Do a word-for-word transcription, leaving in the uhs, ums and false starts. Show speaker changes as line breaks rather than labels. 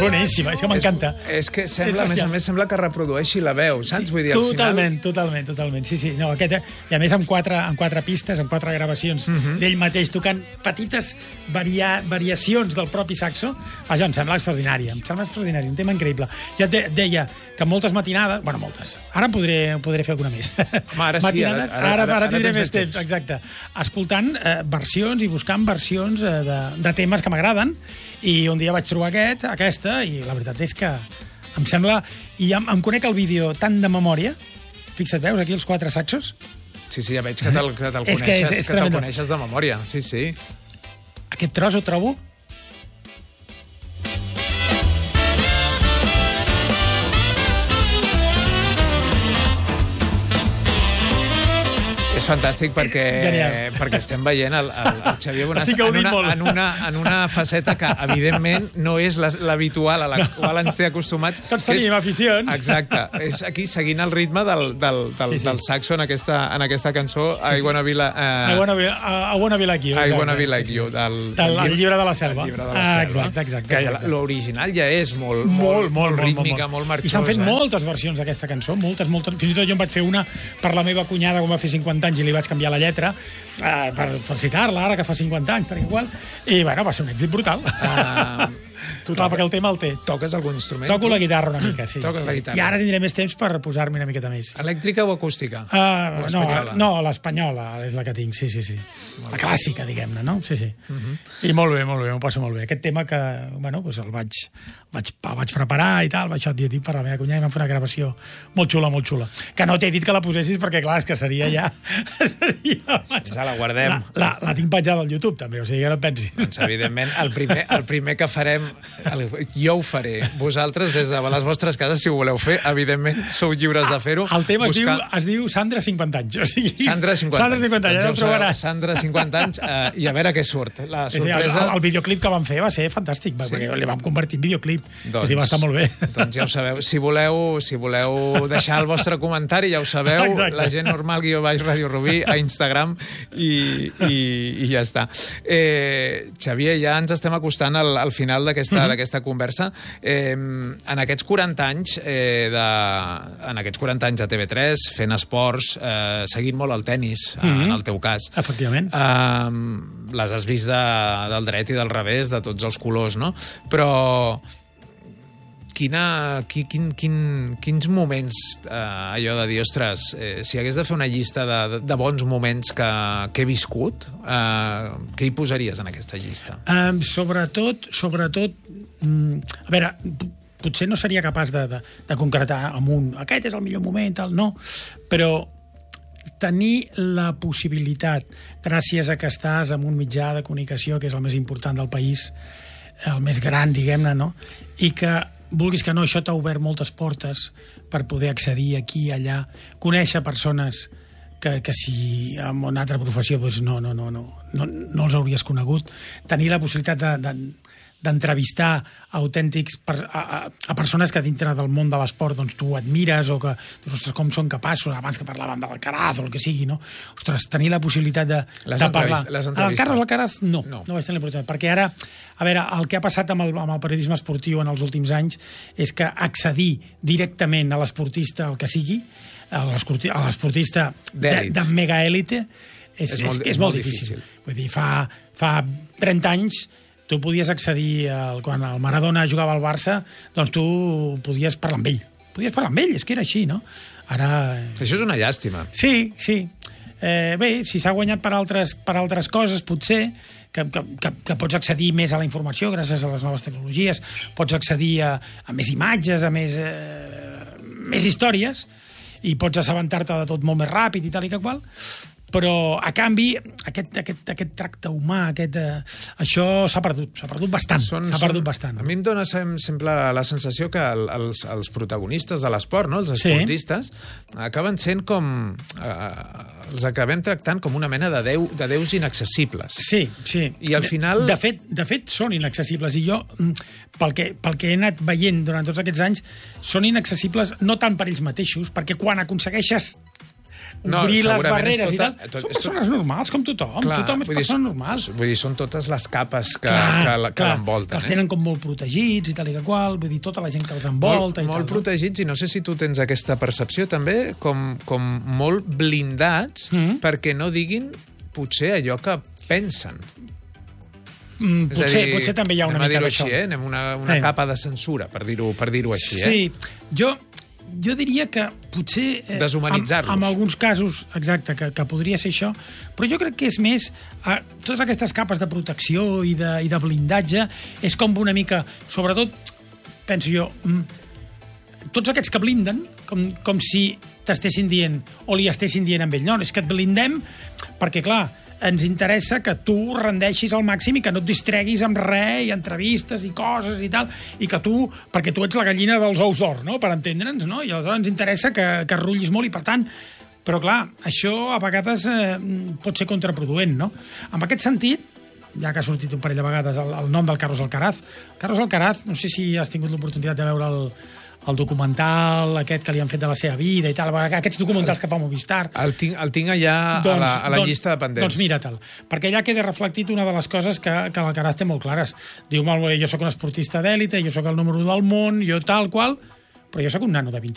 boníssima, és que m'encanta.
És, és que sembla, a més a més, sembla que reprodueixi la veu, saps? Vull dir, al
totalment,
final...
totalment, totalment. Sí, sí. No, aquest, I a més amb quatre, amb quatre pistes, amb quatre gravacions uh -huh. d'ell mateix tocant petites varia, variacions del propi saxo. Vaja, em sembla extraordinari, em sembla extraordinari, un tema increïble. Ja et deia que moltes matinades, bueno, moltes, ara en podré, podré fer alguna més.
Home, ara sí,
matinades,
ara, ara,
ara, ara,
ara
tindré
tens
més temps, temps, exacte. Escoltant eh, versions i buscant versions eh, de, de temes que m'agraden, i un dia vaig trobar aquest, aquesta, i la veritat és que em sembla... I em, em conec el vídeo tant de memòria, fixa't, veus, aquí els quatre saxos?
Sí, sí, ja veig que te'l te coneixes,
és que, és, és
que te'l coneixes de memòria, sí, sí.
Aquest tros ho trobo...
És fantàstic perquè, perquè estem veient el, el, el Xavier Bonassa en una, en, una, en una faceta que, evidentment, no és l'habitual a la qual ens té acostumats.
Tots tenim és, aficions.
Exacte. És aquí seguint el ritme del, del, del, sí, sí. del saxo en aquesta, en aquesta cançó I Wanna Be Like uh,
I wanna be, uh, I wanna be like You.
I Wanna Be Like You. Del,
del, del llibre de la selva.
El llibre de la selva.
Ah, exacte, exacte.
Que l'original ja és molt,
molt,
molt, molt
molt,
rítmica, molt, molt marxosa.
I s'han fet eh? moltes versions d'aquesta cançó, moltes, moltes. Fins i tot jo en vaig fer una per la meva cunyada quan va fer cinquanta anys i li vaig canviar la lletra eh, per felicitar-la ara que fa cinquanta anys, tal igual. I bueno, va ser un èxit brutal. Uh, tu clar, perquè el tema el té.
Toques algun instrument?
Toco la guitarra una mica, sí.
Toques la guitarra.
I ara tindré més temps per posar-me una miqueta més.
Elèctrica o acústica?
Uh, o no, no, l'espanyola és la que tinc, sí, sí, sí. La clàssica, diguem-ne, no? Sí, sí. Uh -huh. I molt bé, molt bé, m'ho passo molt bé. Aquest tema que, bueno, pues el vaig, vaig, el vaig preparar i tal, vaig dir per la meva cunyada i vam fer una gravació molt xula, molt xula. Que no t'he dit que la posessis perquè, clar, és que seria ja... seria...
Ja la guardem.
La, la, la tinc penjada al YouTube, també, o sigui, ara et pensis.
Doncs, evidentment, el primer, el primer que farem, el, jo ho faré. Vosaltres, des de les vostres cases, si ho voleu fer, evidentment, sou lliures de fer-ho.
El tema buscar... es, diu, es diu Sandra cinquanta anys. O sigui,
Sandra cinquanta anys.
Sandra cinquanta anys, doncs ja ho trobaràs.
Sandra cinquanta anys, eh, i a veure què surt. La sorpresa...
Sí, el, el videoclip que vam fer va ser fantàstic, sí. perquè li vam convertir en videoclip.
Doncs,
sí, va estar molt bé.
Doncs ja ho sabeu. Si voleu, si voleu deixar el vostre comentari, ja ho sabeu, exacte. La gent normal, guió baix, Ràdio Rubí, a Instagram, i, i, i ja està. Eh, Xavier, ja ens estem acostant al, al final d'aquesta uh -huh. conversa. Eh, en aquests quaranta anys eh, de, en aquests quaranta anys a T V tres, fent esports, eh, seguint molt el tennis, uh -huh. en el teu cas.
Efectivament.
Eh, les has vist de, del dret i del revés, de tots els colors, no? Però... Quina, quin, quin, quins moments, eh, allò de dir, ostres, eh, si hagués de fer una llista de, de bons moments que, que he viscut, eh, què hi posaries en aquesta llista?
Um, sobretot, sobretot, mm, a veure, potser no seria capaç de, de, de concretar amb un, aquest és el millor moment, tal, no, però tenir la possibilitat, gràcies a que estàs en un mitjà de comunicació que és el més important del país, el més gran, diguem-ne, no? I que vulguis que no, això t'ha obert moltes portes per poder accedir aquí i allà, conèixer persones que, que si en una altra professió doncs no, no, no, no, no, no els hauries conegut, tenir la possibilitat de, de, d'entrevistar autèntics per, a, a persones que dintre del món de l'esport doncs, tu admires o que, doncs, ostres, com són capaços, abans que parlàvem de l'Alcaraz o el que sigui, no? Ostres, tenir la possibilitat de, de parlar. L'Alcaraz, l'Alcaraz, no, no, no vaig tenir l'oportunitat, perquè ara, a veure, el que ha passat amb el, amb el periodisme esportiu en els últims anys és que accedir directament a l'esportista, el que sigui, a l'esportista de, de megaèlite, és, és, és, és molt difícil. difícil. Vull dir, fa, fa trenta anys tu podies accedir, al, quan el Maradona jugava al Barça, doncs tu podies parlar amb ell. Podies parlar amb ell, és que era així, no? Ara...
Això és una llàstima.
Sí, sí. Eh, bé, si s'ha guanyat per altres, per altres coses, potser, que, que, que, que pots accedir més a la informació gràcies a les noves tecnologies, pots accedir a, a més imatges, a més, eh, més històries, i pots assabentar-te de tot molt més ràpid i tal i que qual, però a canvi aquest, aquest, aquest tracte humà, aquest, eh, això s'ha perdut, s'ha perdut bastant, s'ha perdut bastant.
A mi em dóna sempre la sensació que el, els, els protagonistes de l'esport, no? Els esportistes, sí. acaben sent com... Eh, els acabem tractant com una mena de, déu, de déus inaccessibles.
Sí, sí.
I al final...
De fet, de fet són inaccessibles, i jo, pel que, pel que he anat veient durant tots aquests anys, són inaccessibles no tant per ells mateixos, perquè quan aconsegueixes
No,
obrir les
segurament és
barreres i
tota-
tal.
tot-
Són
és tot-
persones normals, com tothom.
Clar,
Tothom és
vull dir,
persona normal.
Vull dir, són totes les capes que,
Clar,
que, la- que
clar,
l'envolten.
que els
eh?
tenen com molt protegits i tal i que qual, vull dir, tota la gent que els
Molt,
envolta i
molt
tal. no?
protegits, i no sé si tu tens aquesta percepció també, com, com molt blindats
Mhm.
perquè no diguin potser allò que pensen.
Mm,
És a
potser,
dir,
potser també hi ha una
anem a
mica
dir-ho
d'això.
així, eh? Anem una, una
Eh.
capa de censura, per dir-ho per dir-ho així. Eh?
Sí, jo, jo diria que potser... Eh,
Deshumanitzar-los.
En, en alguns casos, exacte, que, que podria ser això, però jo crec que és més... Eh, totes aquestes capes de protecció i de, i de blindatge és com una mica... Sobretot, penso jo, mm, tots aquests que blinden, com, com si t'estessin dient, o li estessin dient amb ell, no, és que et blindem perquè, clar, ens interessa que tu rendeixis al màxim i que no et distreguis amb res i entrevistes i coses i tal, i que tu, perquè tu ets la gallina dels ous d'or, no?, per entendre'ns, no? I aleshores ens interessa que, que rullis molt i, per tant, però clar, això a vegades eh, pot ser contraproduent, no? En aquest sentit, ja que ha sortit un parell de vegades el, el nom del Carlos Alcaraz, Carlos Alcaraz, no sé si has tingut l'oportunitat de veure el, el documental aquest que li han fet de la seva vida i tal, aquests documentals que fa Movistar.
El tinc, el tinc allà
doncs,
a la, a la
doncs,
llista de pendents.
Doncs mira-te'l, perquè allà queda reflectit una de les coses que, que l'Alcaraz té molt clares. Diu, molt bé, jo sóc un esportista d'èlite, jo sóc el número u del món, jo tal qual, però jo sóc un nano de vint